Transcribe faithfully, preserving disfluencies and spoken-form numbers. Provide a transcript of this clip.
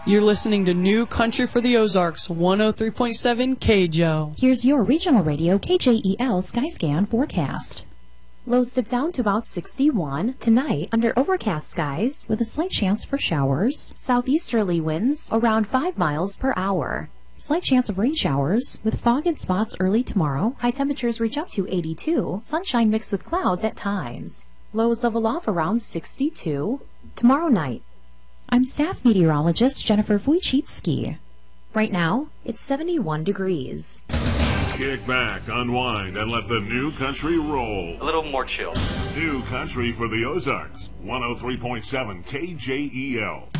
You're listening to New Country for the Ozarks, one oh three point seven K J O. Here's your regional radio K J E L Skyscan forecast. Lows dip down to about sixty-one. Tonight, under overcast skies, with a slight chance for showers. Southeasterly winds around five miles per hour. Slight chance of rain showers, with fog in spots early tomorrow. High temperatures reach up to eighty-two. Sunshine mixed with clouds at times. Lows level off around sixty-two. Tomorrow night. I'm staff meteorologist Jennifer Wojcicki. Right now, it's seventy-one degrees. Kick back, unwind, and let the new country roll. A little more chill. New country for the Ozarks, one oh three point seven K J E L.